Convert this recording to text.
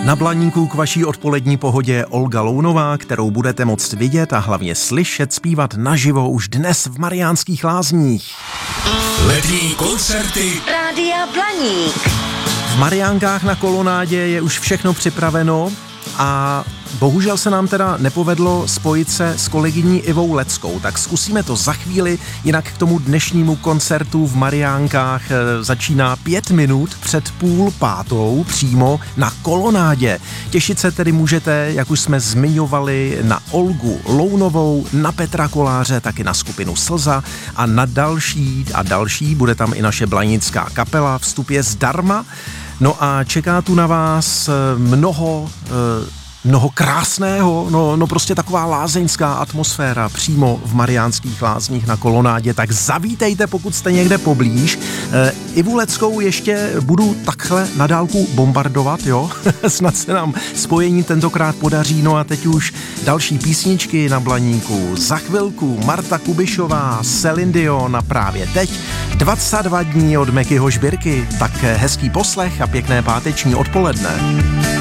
Na Blaníku k vaší odpolední pohodě Olga Lounová, kterou budete moct vidět a hlavně slyšet zpívat naživo už dnes v Mariánských Lázních. Letní koncerty Rádia Blaník. V Mariánkách na kolonádě je už všechno připraveno a bohužel se nám teda nepovedlo spojit se s kolegyní Ivou Leckou, tak zkusíme to za chvíli, jinak k tomu dnešnímu koncertu v Mariánkách začíná 5 minut před 4:30 přímo na kolonádě. Těšit se tedy můžete, jak už jsme zmiňovali, na Olgu Lounovou, na Petra Koláře, taky na skupinu Slza a na další, bude tam i naše blanická kapela, vstup je zdarma. No a čeká tu na vás mnoho krásného, no prostě taková lázeňská atmosféra přímo v Mariánských Lázních na kolonádě, tak zavítejte, pokud jste někde poblíž. Ivu Leckou ještě budu takhle na dálku bombardovat, jo? Snad se nám spojení tentokrát podaří, no a teď už další písničky na Blaníku. Za chvilku Marta Kubišová, Celine Dion a právě teď 22 dní od Mekyho Žbírky, tak hezký poslech a pěkné páteční odpoledne.